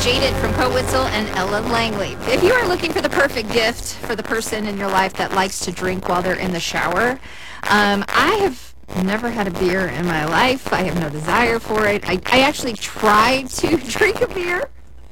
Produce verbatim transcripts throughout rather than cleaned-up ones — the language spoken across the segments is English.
is Jaded from Coe Witzel and Ella Langley. If you are looking for the perfect gift for the person in your life that likes to drink while they're in the shower, um, I have never had a beer in my life. I have no desire for it. I, I actually tried to drink a beer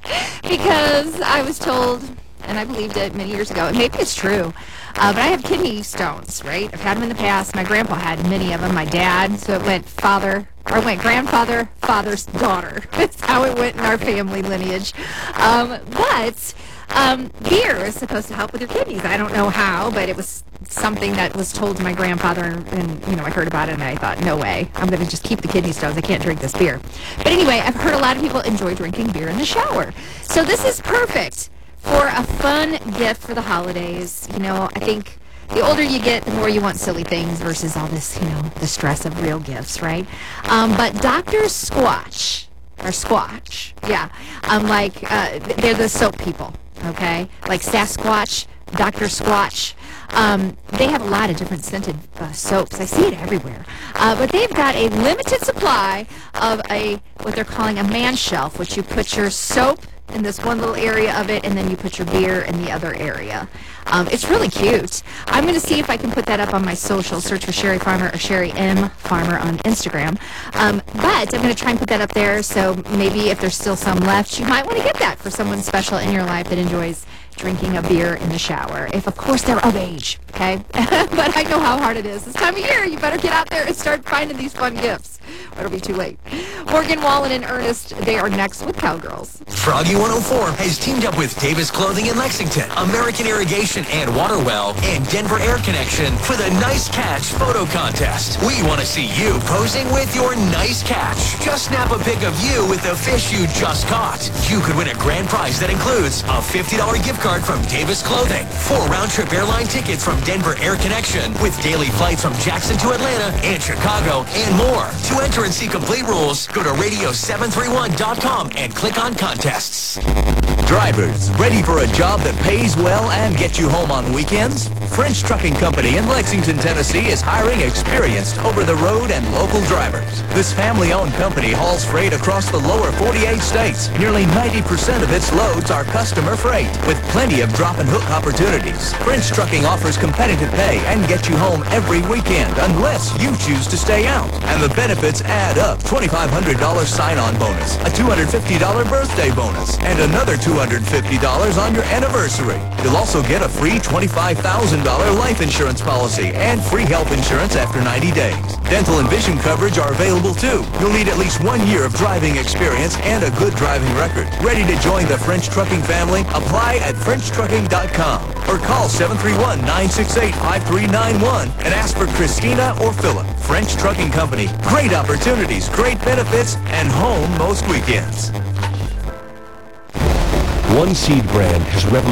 because I was told, and I believed it many years ago, and maybe it's true, uh, but I have kidney stones, right? I've had them in the past. My grandpa had many of them, my dad, so it went father, or it went grandfather, father's daughter. That's how it went in our family lineage. Um, but um, beer is supposed to help with your kidneys. I don't know how, but it was something that was told to my grandfather, and, and you know, I heard about it, and I thought, no way, I'm going to just keep the kidney stones. I can't drink this beer. But anyway, I've heard a lot of people enjoy drinking beer in the shower. So this is perfect for a fun gift for the holidays. You know, I think the older you get, the more you want silly things versus all this, you know, the stress of real gifts, right? Um, but Doctor Squatch, or Squatch, yeah, um, like, uh, they're the soap people, okay? Like Sasquatch, Doctor Squatch. Um, they have a lot of different scented uh, soaps. I see it everywhere. Uh, but they've got a limited supply of a, what they're calling a man shelf, which you put your soap in this one little area of it, and then you put your beer in the other area. Um, it's really cute. I'm going to see if I can put that up on my social. Search for Sherry Farmer or Sherry M. Farmer on Instagram. Um, but I'm going to try and put that up there, so maybe if there's still some left, you might want to get that for someone special in your life that enjoys drinking a beer in the shower, if of course they're of age, okay? But I know how hard it is. This time of year, you better get out there and start finding these fun gifts, or it'll be too late. Morgan Wallen and Ernest, they are next with Cowgirls. Froggy one oh four has teamed up with Davis Clothing in Lexington, American Irrigation and Waterwell, and Denver Air Connection for the Nice Catch photo contest. We want to see you posing with your nice catch. Just snap a pic of you with the fish you just caught. You could win a grand prize that includes a fifty dollar gift card from Davis Clothing, four round-trip airline tickets from Denver Air Connection with daily flights from Jackson to Atlanta and Chicago, and more. To enter and see complete rules, go to radio seven three one dot com and click on contests. Drivers, ready for a job that pays well and gets you home on weekends? French Trucking Company in Lexington, Tennessee is hiring experienced over-the-road and local drivers. This family-owned company hauls freight across the lower forty-eight states. Nearly ninety percent of its loads are customer freight, with plenty of drop and hook opportunities. French Trucking offers competitive pay and gets you home every weekend unless you choose to stay out. And the benefits add up. twenty-five hundred dollar sign-on bonus, a two hundred fifty dollar birthday bonus, and another two hundred fifty dollars on your anniversary. You'll also get a free twenty-five thousand dollar life insurance policy and free health insurance after ninety days. Dental and vision coverage are available too. You'll need at least one year of driving experience and a good driving record. Ready to join the French Trucking family? Apply at french trucking dot com or call seven three one, nine six eight, five three nine one and ask for Christina or Philip. French Trucking Company. Great opportunities, great benefits, and home most weekends. One Seed brand has revolutionized